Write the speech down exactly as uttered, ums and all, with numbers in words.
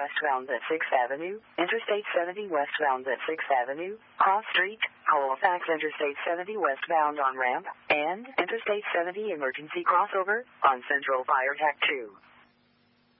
westbound at sixth Avenue, Interstate seventy westbound at sixth Avenue, Cross Street, Halifax Interstate seventy westbound on ramp, and Interstate seventy emergency crossover on Central Fire Tac two.